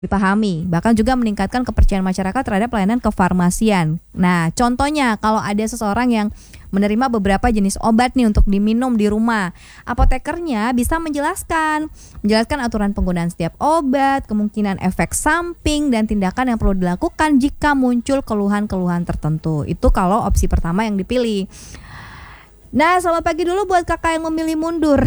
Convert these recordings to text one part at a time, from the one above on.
dipahami, bahkan juga meningkatkan kepercayaan masyarakat terhadap pelayanan kefarmasian. Nah, contohnya kalau ada seseorang yang menerima beberapa jenis obat nih untuk diminum di rumah, apotekernya bisa menjelaskan aturan penggunaan setiap obat, kemungkinan efek samping dan tindakan yang perlu dilakukan jika muncul keluhan-keluhan tertentu. Itu kalau opsi pertama yang dipilih. Nah, selamat pagi dulu buat kakak yang memilih mundur.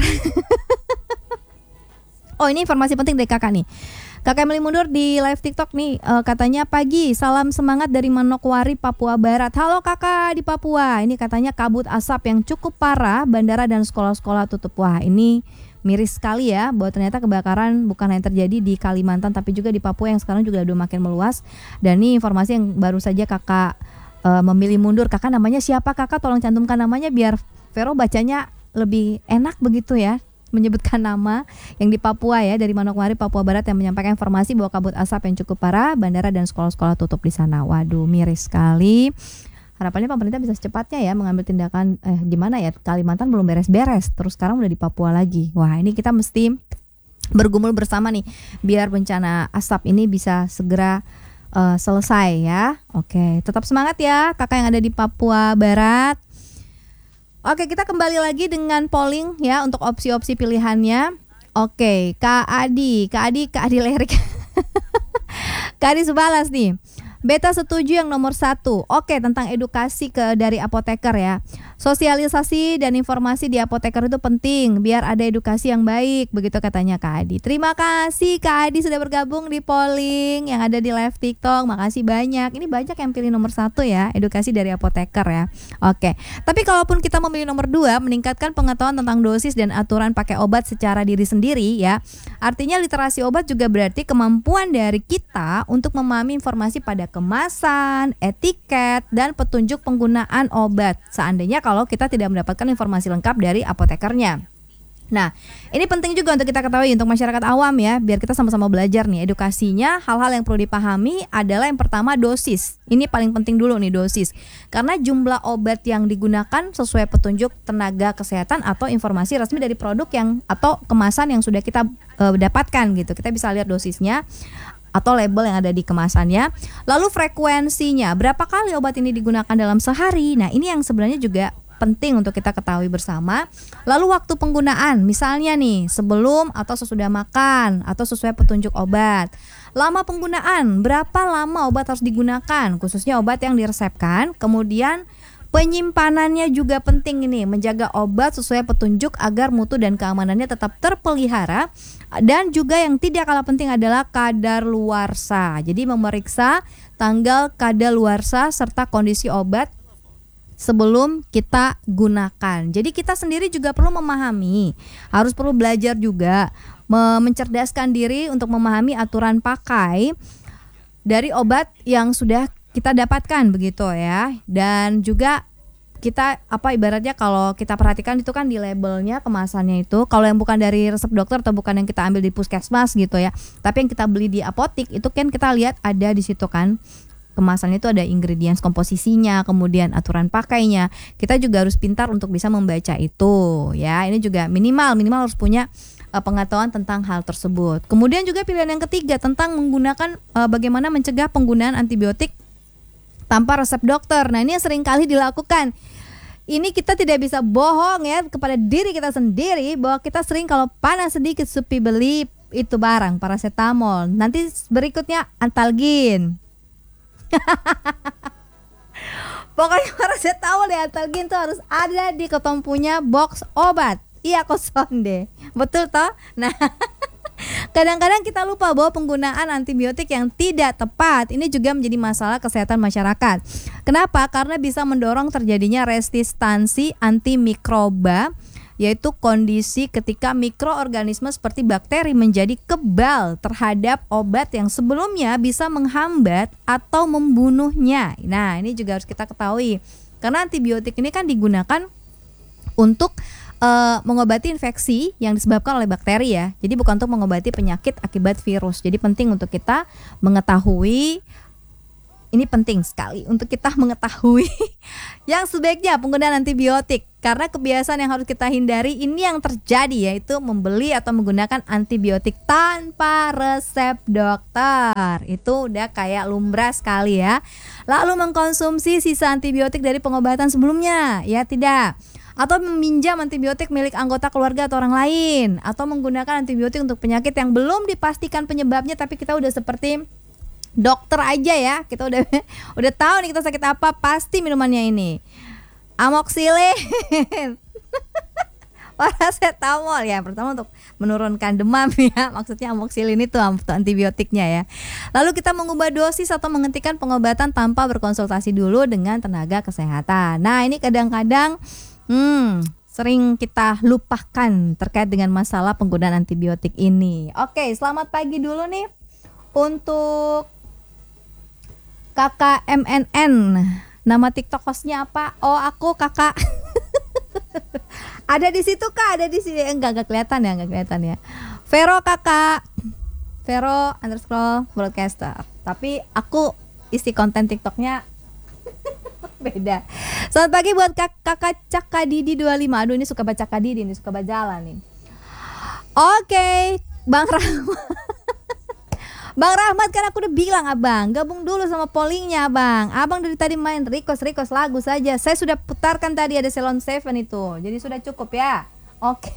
Oh, ini informasi penting dari kakak nih. Kakak Emily mundur di live TikTok nih, katanya pagi, salam semangat dari Manokwari, Papua Barat. Halo kakak di Papua, ini katanya kabut asap yang cukup parah, bandara dan sekolah-sekolah tutup. Wah, ini miris sekali ya, bahwa ternyata kebakaran bukan hanya terjadi di Kalimantan tapi juga di Papua yang sekarang juga udah makin meluas. Dan ini informasi yang baru saja kakak memilih mundur. Kakak namanya siapa kakak? Tolong cantumkan namanya biar Vero bacanya lebih enak begitu ya, menyebutkan nama yang di Papua ya, dari Manokwari, Papua Barat, yang menyampaikan informasi bahwa kabut asap yang cukup parah, bandara dan sekolah-sekolah tutup di sana. Waduh, miris sekali. Harapannya pemerintah bisa secepatnya ya mengambil tindakan. Gimana ya, Kalimantan belum beres-beres, terus sekarang udah di Papua lagi. Wah, ini kita mesti bergumul bersama nih biar bencana asap ini bisa segera selesai ya. Oke, tetap semangat ya kakak yang ada di Papua Barat. Oke, kita kembali lagi dengan polling ya untuk opsi-opsi pilihannya. Oke, Kak Adi Lerik. Kak Adi Subalas nih. Beta setuju yang nomor 1. Oke, tentang edukasi dari apoteker ya. Sosialisasi dan informasi di apoteker itu penting biar ada edukasi yang baik, begitu katanya Kak Adi. Terima kasih Kak Adi sudah bergabung di polling yang ada di live TikTok. Makasih banyak. Ini banyak yang pilih nomor 1 ya, edukasi dari apoteker ya. Oke. Tapi kalaupun kita memilih nomor 2, meningkatkan pengetahuan tentang dosis dan aturan pakai obat secara diri sendiri ya. Artinya literasi obat juga berarti kemampuan dari kita untuk memahami informasi pada kemasan, etiket, dan petunjuk penggunaan obat. Seandainya kalau kita tidak mendapatkan informasi lengkap dari apotekernya. Nah, ini penting juga untuk kita ketahui untuk masyarakat awam ya, biar kita sama-sama belajar nih edukasinya. Hal-hal yang perlu dipahami adalah yang pertama dosis. Ini paling penting dulu nih, dosis. Karena jumlah obat yang digunakan sesuai petunjuk tenaga kesehatan atau informasi resmi dari produk yang atau kemasan yang sudah kita dapatkan gitu. Kita bisa lihat dosisnya atau label yang ada di kemasannya. Lalu frekuensinya, berapa kali obat ini digunakan dalam sehari. Nah, ini yang sebenarnya juga penting untuk kita ketahui bersama. Lalu waktu penggunaan, misalnya nih sebelum atau sesudah makan atau sesuai petunjuk obat. Lama penggunaan, berapa lama obat harus digunakan, khususnya obat yang diresepkan. Kemudian penyimpanannya juga penting ini, menjaga obat sesuai petunjuk agar mutu dan keamanannya tetap terpelihara. Dan juga yang tidak kalah penting adalah kadaluarsa. Jadi memeriksa tanggal kadaluarsa serta kondisi obat sebelum kita gunakan. Jadi kita sendiri juga perlu memahami, harus perlu belajar juga mencerdaskan diri untuk memahami aturan pakai dari obat yang sudah kita dapatkan begitu ya. Dan juga kita ibaratnya kalau kita perhatikan itu kan di labelnya, kemasannya itu kalau yang bukan dari resep dokter atau bukan yang kita ambil di puskesmas gitu ya, tapi yang kita beli di apotik itu kan kita lihat ada di situ kan kemasannya itu ada ingredients komposisinya, kemudian aturan pakainya. Kita juga harus pintar untuk bisa membaca itu ya. Ini juga minimal harus punya pengetahuan tentang hal tersebut. Kemudian juga pilihan yang ketiga tentang menggunakan bagaimana mencegah penggunaan antibiotik tanpa resep dokter. Nah, ini yang sering kali dilakukan. Ini kita tidak bisa bohong ya kepada diri kita sendiri bahwa kita sering kalau panas sedikit supi beli itu barang paracetamol. Nanti berikutnya Antalgin. Pokoknya paracetamol dan Antalgin tuh harus ada di ketong punya box obat. Iya kosong deh. Betul toh? Nah, kadang-kadang kita lupa bahwa penggunaan antibiotik yang tidak tepat ini juga menjadi masalah kesehatan masyarakat. Kenapa? Karena bisa mendorong terjadinya resistansi antimikroba, yaitu kondisi ketika mikroorganisme seperti bakteri menjadi kebal terhadap obat yang sebelumnya bisa menghambat atau membunuhnya. Nah, ini juga harus kita ketahui. Karena antibiotik ini kan digunakan untuk mengobati infeksi yang disebabkan oleh bakteri ya. Jadi bukan untuk mengobati penyakit akibat virus. Jadi penting untuk kita mengetahui ini penting sekali untuk kita mengetahui yang sebaiknya penggunaan antibiotik. Karena kebiasaan yang harus kita hindari ini yang terjadi, yaitu membeli atau menggunakan antibiotik tanpa resep dokter. Itu udah kayak lumrah sekali ya. Lalu mengkonsumsi sisa antibiotik dari pengobatan sebelumnya, ya tidak. Atau meminjam antibiotik milik anggota keluarga atau orang lain, atau menggunakan antibiotik untuk penyakit yang belum dipastikan penyebabnya tapi kita udah seperti dokter aja ya, kita udah tahu nih kita sakit apa, pasti minumannya ini amoxicillin, paracetamol ya, pertama untuk menurunkan demam ya, maksudnya amoxicillin itu antibiotiknya ya. Lalu kita mengubah dosis atau menghentikan pengobatan tanpa berkonsultasi dulu dengan tenaga kesehatan. Nah ini kadang-kadang sering kita lupakan terkait dengan masalah penggunaan antibiotik ini. Oke, selamat pagi dulu nih untuk Kakak MNN. Nama TikTok hostnya apa? Oh, aku Kakak. Ada di situ Kak, ada di sini. Enggak kelihatan ya. Vero Kakak. Vero _broadcaster. Tapi aku isi konten TikToknya beda. Selamat pagi buat Kakak Cakadidi 25. Aduh, ini suka baca Kadidi, ini suka baca jalan nih. Oke, Bang Rahmat. Bang Rahmat, kan aku udah bilang Abang, gabung dulu sama pollingnya Abang. Abang dari tadi main request lagu saja. Saya sudah putarkan tadi, ada Salon Seven itu. Jadi sudah cukup ya. Oke.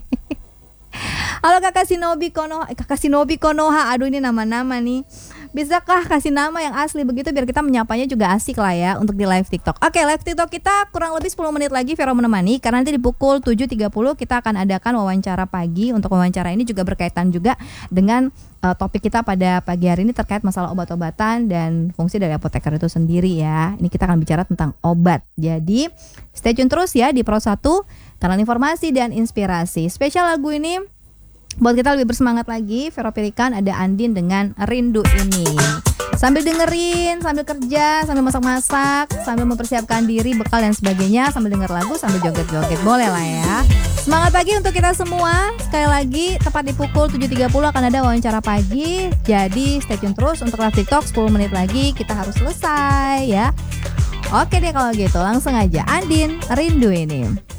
Halo Kakak Shinobi Konoha. Aduh, ini nama-nama nih. Bisakah kasih nama yang asli begitu biar kita menyapanya juga asik lah ya untuk di live TikTok. Oke, live TikTok kita kurang lebih 10 menit lagi Vero menemani, karena nanti di pukul 7.30 kita akan adakan wawancara pagi. Untuk wawancara ini juga berkaitan juga dengan topik kita pada pagi hari ini terkait masalah obat-obatan dan fungsi dari apoteker itu sendiri ya. Ini kita akan bicara tentang obat. Jadi stay tune terus ya di Pro 1, kanal informasi dan inspirasi. Spesial lagu ini buat kita lebih bersemangat lagi, Vero Pilikan ada Andin dengan Rindu Ini. Sambil dengerin, sambil kerja, sambil masak-masak, sambil mempersiapkan diri, bekal dan sebagainya, sambil denger lagu, sambil joget-joget, boleh lah ya. Semangat pagi untuk kita semua. Sekali lagi, tepat di pukul 7.30 akan ada wawancara pagi. Jadi stay tune terus untuk live TikTok, 10 menit lagi kita harus selesai ya. Oke deh kalau gitu, langsung aja Andin, Rindu Ini.